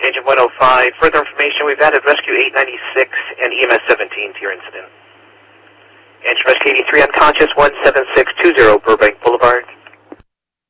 Engine 105. Further information, we've added Rescue 896 and EMS 17 to your incident. Engine Rescue 83 unconscious, 17620